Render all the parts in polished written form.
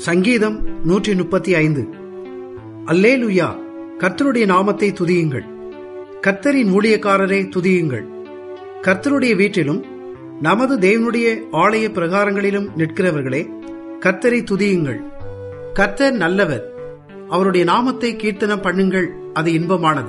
சங்கீதம் 135. அல்லேலூயா, கர்த்தருடைய நாமத்தை துதியுங்கள். கர்த்தரின் ஊழியக்காரரை துதியுங்கள். கர்த்தருடைய வீட்டிலும் நமது தேவனுடைய ஆலய பிரகாரங்களிலும் நிற்கிறவர்களே, கர்த்தரை துதியுங்கள். கர்த்தர் நல்லவர், அவருடைய நாமத்தை கீர்த்தனம் பண்ணுங்கள், அது இன்பமானது.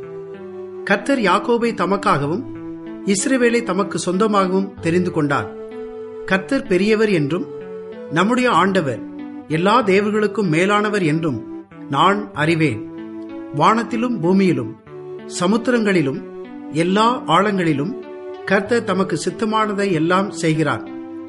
கர்த்தர் யாக்கோபை தமக்காகவும் இஸ்ரவேலை தமக்கு சொந்தமாகவும் தெரிந்து கொண்டார். கர்த்தர் பெரியவர் என்றும் நம்முடைய ஆண்டவர் எல்லா தேவர்களுக்கும் மேலானவர் என்றும் நான் அறிவேன். வானத்திலும் பூமியிலும் சமுத்திரங்களிலும் எல்லா ஆழங்களிலும் கர்த்தர் தமக்கு சித்தமானதை எல்லாம் செய்கிறார்.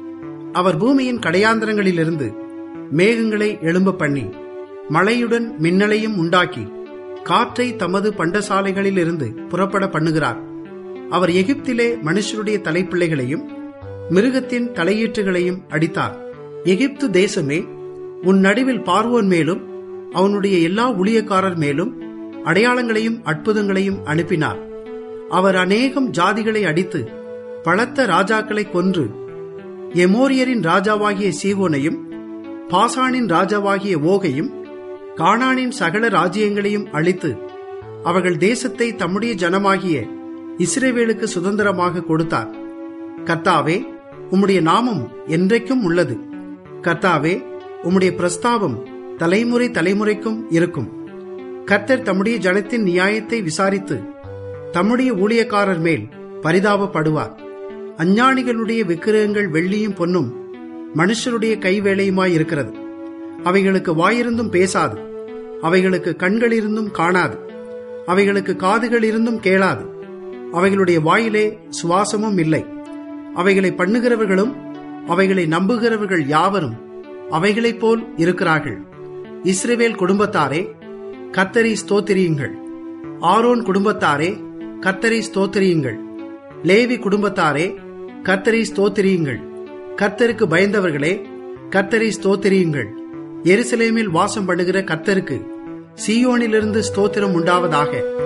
அவர் பூமியின் கடையாந்தரங்களிலிருந்து மேகங்களை எழும்ப பண்ணி மழையுடன் மின்னலையும் உண்டாக்கி காற்றை தமது பண்டசாலைகளிலிருந்து புறப்பட பண்ணுகிறார். அவர் எகிப்திலே மனுஷருடைய தலைப்பிள்ளைகளையும் மிருகத்தின் தலையீற்றுகளையும் அடித்தார். எகிப்து தேசமே, உன் நடுவில் பார்வோன் மேலும் அவனுடைய எல்லா ஊழியக்காரர் மேலும் அடையாளங்களையும் அற்புதங்களையும் அனுப்பினார். அவர் அநேகம் ஜாதிகளை அடித்து பலத்த ராஜாக்களை கொன்று எமோரியரின் ராஜாவாகிய சீகோனையும் பாசானின் ராஜாவாகிய ஓகையும் கானானின் சகல ராஜ்யங்களையும் அழித்து அவர்கள் தேசத்தை தம்முடைய ஜனமாகிய இஸ்ரவேலுக்கு சுதந்திரமாக கொடுத்தார். கர்த்தாவே, உம்முடைய நாமம் என்றைக்கும் உள்ளது. கர்த்தாவே, உம்முடைய பிரஸ்தாபம் தலைமுறை தலைமுறைக்கும் இருக்கும். கர்த்தர் தம்முடைய ஜனத்தின் நியாயத்தை விசாரித்து தம்முடைய ஊழியக்காரர் மேல் பரிதாபப்படுவார். அஞ்ஞானிகளுடைய விக்கிரகங்கள் வெள்ளியும் பொன்னும் மனுஷருடைய கைவேலையுமாயிருக்கிறது. அவைகளுக்கு வாயிருந்தும் பேசாது, அவைகளுக்கு கண்கள் இருந்தும் காணாது, அவைகளுக்கு காதுகள் இருந்தும் கேளாது, அவைகளுடைய வாயிலே சுவாசமும் இல்லை. அவைகளை பண்ணுகிறவர்களும் அவைகளை நம்புகிறவர்கள் யாவரும் அவைகளைப் போல் இருக்கிறார்கள். இஸ்ரவேல் குடும்பத்தாரே, கர்த்தரை ஸ்தோத்திரியுங்கள். ஆரோன் குடும்பத்தாரே, கர்த்தரை ஸ்தோத்திரியுங்கள். லேவி குடும்பத்தாரே, கர்த்தரை ஸ்தோத்திரியுங்கள். கர்த்தருக்கு பயந்தவர்களே, கர்த்தரை ஸ்தோத்திரியுங்கள். எருசலேமில் வாசம் பண்ணுகிற கர்த்தருக்கு சீயோனிலிருந்து ஸ்தோத்திரம் உண்டாவதாக.